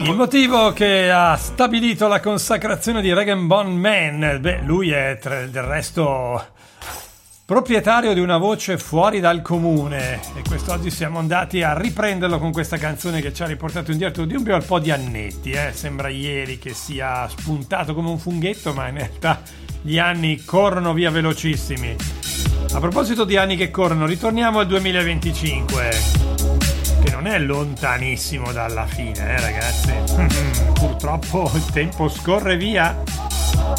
Il motivo che ha stabilito la consacrazione di Rag & Bone Man, lui è del resto proprietario di una voce fuori dal comune, e quest'oggi siamo andati a riprenderlo con questa canzone che ci ha riportato indietro di un bel po' di annetti, sembra ieri che sia spuntato come un funghetto, ma in realtà gli anni corrono via velocissimi. A proposito di anni che corrono, ritorniamo al 2025, che non è lontanissimo dalla fine, ragazzi. Purtroppo il tempo scorre via.